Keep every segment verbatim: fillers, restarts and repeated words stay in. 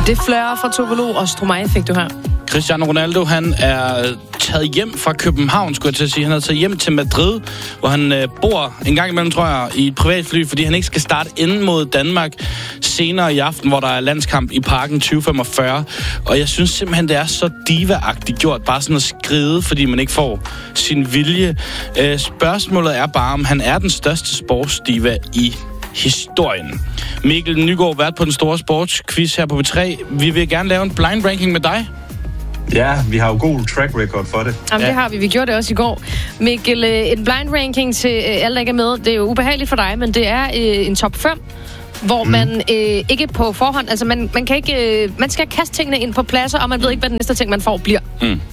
Det Fleur fra Tove Lo og Stromae fik du her. Cristiano Ronaldo, han er taget hjem fra København, skulle jeg til at sige. Han er taget hjem til Madrid, hvor han øh, bor en gang imellem, tror jeg, i et privatfly, fordi han ikke skal starte ind mod Danmark senere i aften, hvor der er landskamp i Parken tyve femogfyrre. Og jeg synes simpelthen, det er så diva-agtigt gjort, bare sådan at skride, fordi man ikke får sin vilje. Øh, spørgsmålet er bare, om han er den største sportsdiva i historien. Mikkel Nygaard, vært på den store sportsquiz her på B tre. Vi vil gerne lave en blind ranking med dig. Ja, vi har jo god track record for det. Jamen, Ja. det har vi. Vi gjorde det også i går. Mikkel, øh, en blind ranking til øh, alle, der ikke er med. Det er jo ubehageligt for dig, men det er øh, en top fem, hvor mm. man øh, ikke på forhånd... Altså, man, man, kan ikke, øh, man skal kaste tingene ind på pladser, og man ved ikke, hvad den næste ting, man får, bliver. Mm. Er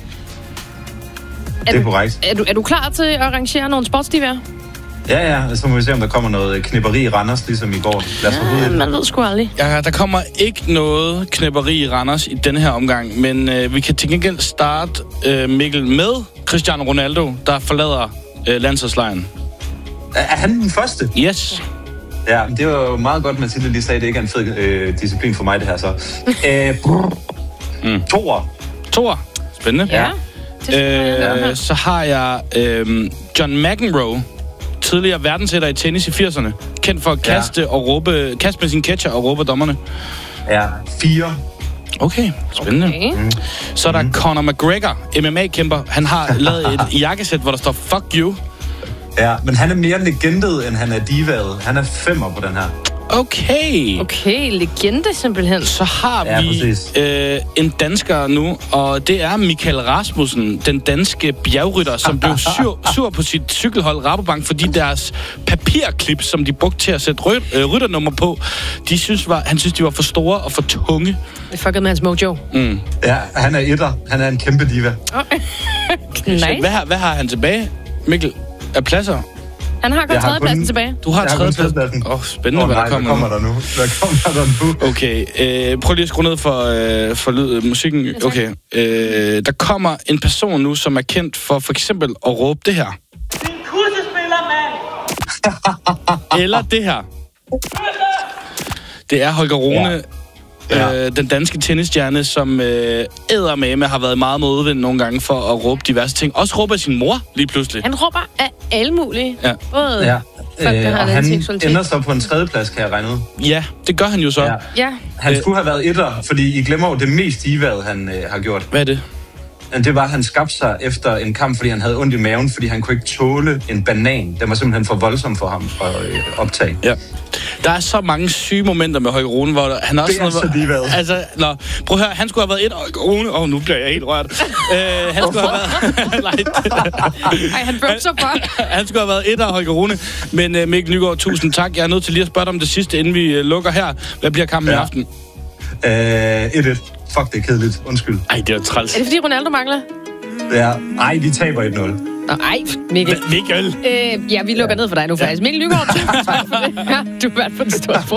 Det er du, korrekt. Er du, er du klar til at arrangere nogle sportsdivaer? Ja, ja, så må vi se, om der kommer noget knipperi i Randers, ligesom i går. Lad os få Ja, ud. man ved sgu aldrig. Ja, der kommer ikke noget knæpperi i Randers i denne her omgang, men øh, vi kan til gengæld starte, øh, Mikkel, med Cristiano Ronaldo, der forlader øh, landsholdslejren. Er er han den første? Yes. Ja, det var jo meget godt, Mathilde lige sagde, det ikke er en fed øh, disciplin for mig, det her så. Øh, Mm. Toer. Thor. Spændende. Ja. Det skal jeg høre her. Øh, så har jeg øh, John McEnroe, tidligere verdensætter i tennis i firserne, kendt for at kaste Ja. og råbe, kaste med sin catcher og råbe dommerne. Ja, fire. Okay, spændende. Okay. Mm. Så er der mm. Conor McGregor, M M A-kæmper. Han har lavet et jakkesæt, hvor der står fuck you. Ja, men han er mere legendet, end han er divaet. Han er femmer på den her. Okay. Okay, legende simpelthen. Så har Ja, vi præcis. øh, en dansker nu, og det er Michael Rasmussen, den danske bjergrytter, som blev sur, sur på sit cykelhold Rabobank, fordi deres papirklip, som de brugte til at sætte ry- øh, rytternummer på, de synes var, han synes, de var for store og for tunge. Det fuckede med hans mojo. Mm. Ja, han er etter. Han er en kæmpe diva. Nice. Hvad, har, hvad har han tilbage, Mikkel? Af pladser? Han har kun Jeg har tredjepladsen kun- tilbage. Du har Jeg har kun tredjepladsen. tredjepladsen. Åh, oh, spændende, Åh hvad nej, der hvad kommer, kommer der nu? Hvad kommer der nu? Okay, øh, prøv lige at skrue ned for, øh, for lyd, øh, musikken. tak. Okay, øh, der kommer en person nu, som er kendt for for eksempel at råbe det her. Din kursespiller, mand! Eller det her. Det er Holger Rune, Ja. ja. øh, den danske tennisstjerne, som øh, eddermame har været meget modvind nogle gange for at råbe diverse ting. Også råbe af sin mor lige pludselig. Han råber af alle mulige. Ja. Både Ja. folk, der Øh, har og den han seksualitet. ender så på en tredjeplads, kan jeg regne ud. Ja, det gør han jo så. Ja. Ja. Ja. Han Øh. skulle have været etter, fordi I glemmer jo det mest divaet, han øh, har gjort. Hvad er det? Men det var, at han skabte sig efter en kamp, fordi han havde ondt i maven, fordi han kunne ikke tåle en banan. Den var simpelthen for voldsom for ham at øh, optage. Ja. Der er så mange syge momenter med Holger Rune, hvor han også... Det er så lige været. Altså, nå, prøv at høre, han skulle have været et Holger Rune... Åh, oh, nu bliver jeg helt rørt. øh, han skulle have været... Nej. Ej, han bømser for. Han skulle have været et af Holger Rune. Men uh, Mikkel Nygaard, tusind tak. Jeg er nødt til lige at spørge dig om det sidste, inden vi uh, lukker her. Hvad bliver kampen ja. i Ja. aften? Øh, et-et. Fuck, det er kedeligt. Undskyld. Ej, det er træls. Er det fordi Ronaldo mangler? Ja. Ej, vi taber et nul. Nå, ej, Mikkel. Mikkel. Øh, ja, vi lukker ned for dig nu faktisk. Mikkel Nygaard, tusind tak for det. Ja, du har været på den store